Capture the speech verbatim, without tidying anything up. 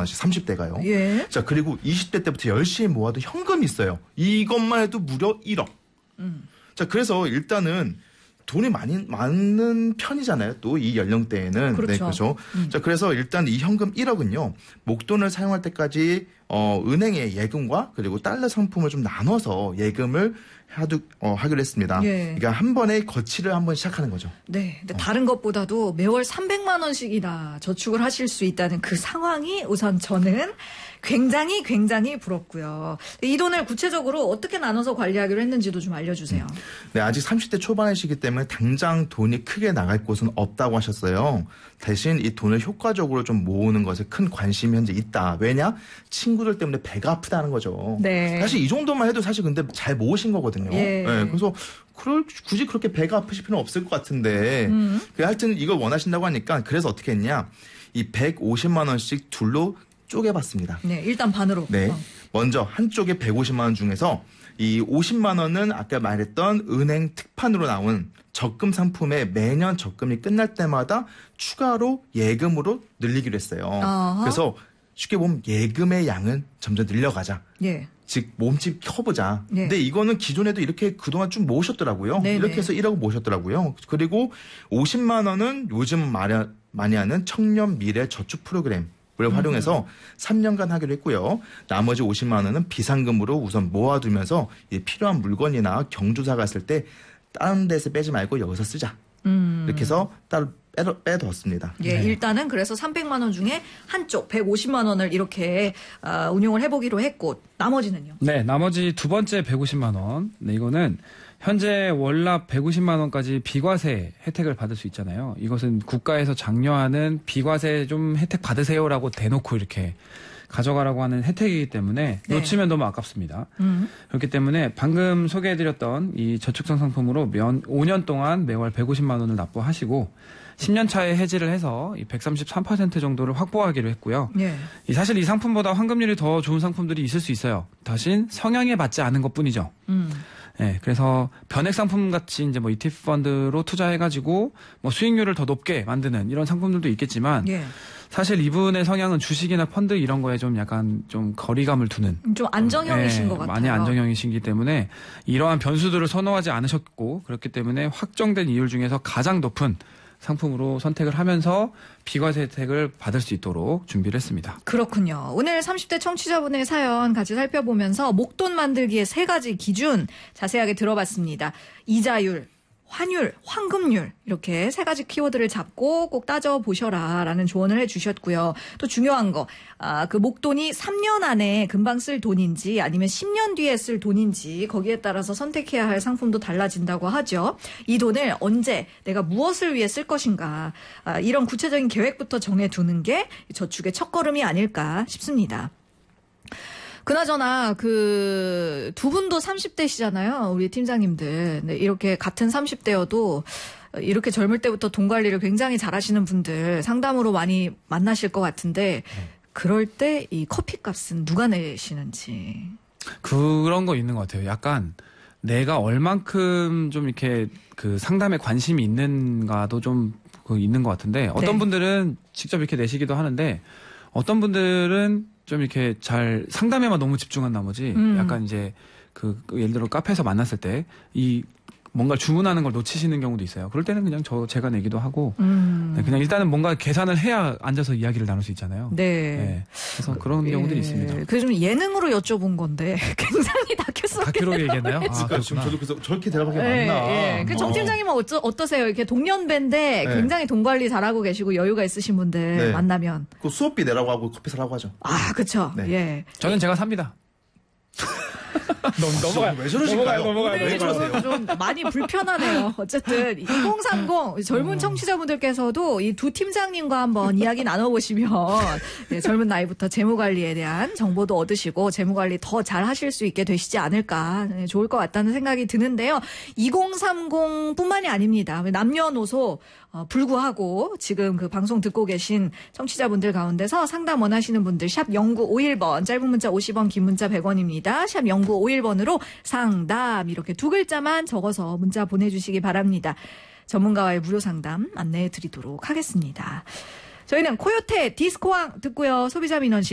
원씩 삼십 대가요. 예. 자, 그리고 이십 대 때부터 열심히 모아도 현금이 있어요. 이것만 해도 무려 일억. 음. 자, 그래서 일단은 돈이 많이 많은 편이잖아요. 또 이 연령대에는. 그렇죠. 네, 그렇죠. 음. 자, 그래서 일단 이 현금 일억은요. 목돈을 사용할 때까지 어, 은행의 예금과 그리고 달러 상품을 좀 나눠서 예금을 하두, 어, 하기로 했습니다. 예. 그러니까 한 번에 거치를 한번 시작하는 거죠. 네. 근데 어. 다른 것보다도 매월 삼백만 원씩이나 저축을 하실 수 있다는 그 상황이 우선 저는 굉장히 굉장히 부럽고요. 이 돈을 구체적으로 어떻게 나눠서 관리하기로 했는지도 좀 알려주세요. 음. 네, 아직 삼십 대 초반이시기 때문에 당장 돈이 크게 나갈 곳은 없다고 하셨어요. 대신 이 돈을 효과적으로 좀 모으는 것에 큰 관심이 현재 있다. 왜냐? 친구들 때문에 배가 아프다는 거죠. 네. 사실 이 정도만 해도 사실 근데 잘 모으신 거거든요. 예. 네, 그래서 그럴, 굳이 그렇게 배가 아프실 필요는 없을 것 같은데. 음. 하여튼 이걸 원하신다고 하니까 그래서 어떻게 했냐? 이 백오십만 원씩 둘로 쪼개봤습니다. 네, 일단 반으로. 네. 어. 먼저 한쪽에 백오십만 원 중에서 이 오십만 원은 아까 말했던 은행 특판으로 나온 적금 상품에 매년 적금이 끝날 때마다 추가로 예금으로 늘리기로 했어요. 아하. 그래서 쉽게 보면 예금의 양은 점점 늘려가자. 예. 즉 몸집 커보자. 네. 근데 이거는 기존에도 이렇게 그동안 좀 모으셨더라고요. 네네. 이렇게 해서 일억을 모으셨더라고요. 그리고 오십만 원은 요즘 마련, 많이 하는 청년 미래 저축 프로그램 을 활용해서 삼 년간 하기로 했고요. 나머지 오십만 원은 비상금으로 우선 모아두면서 필요한 물건이나 경조사 갔을 때 다른 데서 빼지 말고 여기서 쓰자. 음. 이렇게 해서 따로 빼, 빼뒀습니다. 예, 네. 일단은 그래서 삼백만 원 중에 한쪽 백오십만 원을 이렇게 어, 운용을 해보기로 했고 나머지는요? 네, 나머지 두 번째 백오십만 원. 네, 이거는 현재 월납 백오십만 원까지 비과세 혜택을 받을 수 있잖아요. 이것은 국가에서 장려하는 비과세 좀 혜택 받으세요라고 대놓고 이렇게 가져가라고 하는 혜택이기 때문에 네. 놓치면 너무 아깝습니다. 음. 그렇기 때문에 방금 소개해드렸던 이 저축성 상품으로 면, 오 년 동안 매월 백오십만 원을 납부하시고 십 년 차에 해지를 해서 이 백삼십삼 퍼센트 정도를 확보하기로 했고요. 예. 이 사실 이 상품보다 환급률이 더 좋은 상품들이 있을 수 있어요. 대신 성향에 맞지 않은 것뿐이죠. 음. 네, 그래서 변액 상품 같이 이제 뭐 이티에프 펀드로 투자해가지고 뭐 수익률을 더 높게 만드는 이런 상품들도 있겠지만 예. 사실 이분의 성향은 주식이나 펀드 이런 거에 좀 약간 좀 거리감을 두는 좀 안정형이신 네, 것 같아요. 많이 안정형이시기 때문에 이러한 변수들을 선호하지 않으셨고 그렇기 때문에 확정된 이율 중에서 가장 높은 상품으로 선택을 하면서 비과세 혜택을 받을 수 있도록 준비를 했습니다. 그렇군요. 오늘 삼십 대 청취자분의 사연 같이 살펴보면서 목돈 만들기의 세 가지 기준 자세하게 들어봤습니다. 이자율, 환율, 황금률 이렇게 세 가지 키워드를 잡고 꼭 따져보셔라라는 조언을 해주셨고요. 또 중요한 거, 아, 그 목돈이 삼 년 안에 금방 쓸 돈인지 아니면 십 년 뒤에 쓸 돈인지 거기에 따라서 선택해야 할 상품도 달라진다고 하죠. 이 돈을 언제 내가 무엇을 위해 쓸 것인가, 아, 이런 구체적인 계획부터 정해두는 게 저축의 첫걸음이 아닐까 싶습니다. 그나저나 그 두 분도 삼십 대시잖아요. 우리 팀장님들. 네, 이렇게 같은 삼십 대여도 이렇게 젊을 때부터 돈 관리를 굉장히 잘하시는 분들 상담으로 많이 만나실 것 같은데 그럴 때 이 커피값은 누가 내시는지. 그런 거 있는 것 같아요. 약간 내가 얼만큼 좀 이렇게 그 상담에 관심이 있는가도 좀 그 있는 것 같은데 어떤 네. 분들은 직접 이렇게 내시기도 하는데 어떤 분들은 좀 이렇게 잘 상담에만 너무 집중한 나머지 음. 약간 이제 그, 그 예를 들어 카페에서 만났을 때 이 뭔가 주문하는 걸 놓치시는 경우도 있어요. 그럴 때는 그냥 저 제가 내기도 하고 음. 네, 그냥 일단은 뭔가 계산을 해야 앉아서 이야기를 나눌 수 있잖아요. 네. 네. 그래서 그런 경우들이 예, 있습니다. 그래서 좀 예능으로 여쭤본 건데 굉장히 다큐스럽게 다큐로 얘기했나요? 아, 그러니까 지금 그렇구나. 저도 그래서 저렇게 대답하기 예, 맞나. 예. 그 정 팀장님은 어쩌, 어떠세요? 이렇게 동년배인데 네. 굉장히 돈 관리 잘하고 계시고 여유가 있으신 분들 네. 만나면. 그 수업비 내라고 하고 커피 사라고 하죠. 아, 그쵸. 네. 예. 저는 제가 삽니다. 너무 넘어가요. 왜 저러실까요? 넘어가요, 왜 저러세요? 좀 많이 불편하네요. 어쨌든 이공삼공 젊은 청취자분들께서도 이 두 팀장님과 한번 이야기 나눠보시면 네, 젊은 나이부터 재무관리에 대한 정보도 얻으시고 재무관리 더 잘하실 수 있게 되시지 않을까 네, 좋을 것 같다는 생각이 드는데요. 이공삼공뿐만이 아닙니다. 남녀노소 어, 불구하고 지금 그 방송 듣고 계신 청취자분들 가운데서 상담 원하시는 분들 샵 공구오일 번 짧은 문자 오십 원 긴 문자 백 원입니다. 샵 공구오일 번으로 상담 이렇게 두 글자만 적어서 문자 보내주시기 바랍니다. 전문가와의 무료 상담 안내해 드리도록 하겠습니다. 저희는 코요태 디스코왕 듣고요. 소비자 민원실